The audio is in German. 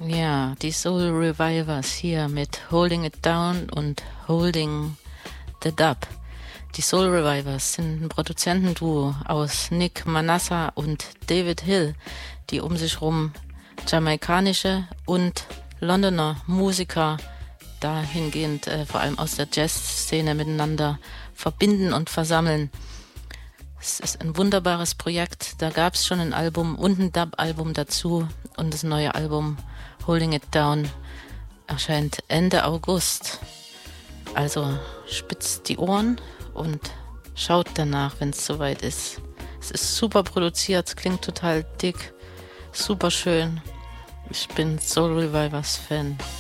Ja, die Soul Revivers hier mit Holding It Down und Holding the Dub. Die Soul Revivers sind ein Produzentenduo aus Nick Manassa und David Hill, die um sich rum jamaikanische und Londoner Musiker dahingehend vor allem aus der Jazzszene miteinander verbinden und versammeln. Es ist ein wunderbares Projekt. Da gab es schon ein Album und ein Dub-Album dazu. Und das neue Album Holding It Down erscheint Ende August. Also spitzt die Ohren und schaut danach, wenn es soweit ist. Es ist super produziert, klingt total dick, super schön. Ich bin Soul Revivers Fan.